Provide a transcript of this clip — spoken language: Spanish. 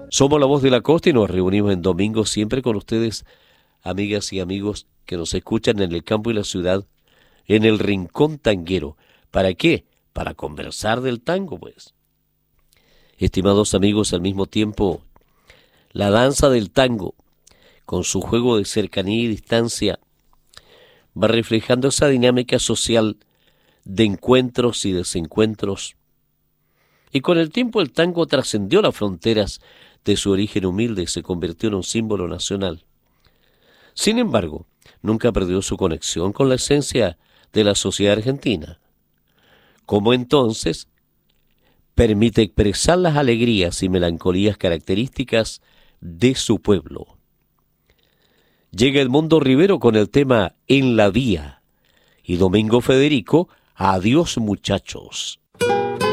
Somos la Voz de la Costa y nos reunimos en domingo siempre con ustedes, amigas y amigos que nos escuchan en el campo y la ciudad, en el Rincón Tanguero. ¿Para qué? Para conversar del tango, pues. Estimados amigos, al mismo tiempo, la danza del tango, con su juego de cercanía y distancia, va reflejando esa dinámica social de encuentros y desencuentros. Y con el tiempo el tango trascendió las fronteras de su origen humilde y se convirtió en un símbolo nacional. Sin embargo, nunca perdió su conexión con la esencia de la sociedad argentina. Como entonces, permite expresar las alegrías y melancolías características de su pueblo. Llega Edmundo Rivero con el tema En la Vía y Domingo Federico, Adiós muchachos.